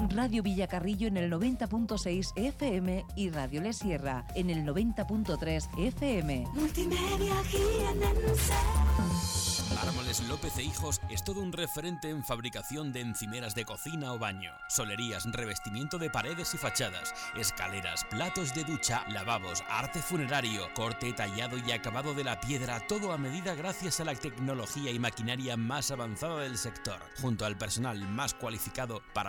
Radio Villacarrillo en el 90.6 FM y Radio Le Sierra en el 90.3 FM. Multimedia Jienense. Mármoles López e Hijos es todo un referente en fabricación de encimeras de cocina o baño, solerías, revestimiento de paredes y fachadas, escaleras, platos de ducha, lavabos, arte funerario, corte, tallado y acabado de la piedra, todo a medida gracias a la tecnología y maquinaria más avanzada del sector, junto al personal más cualificado para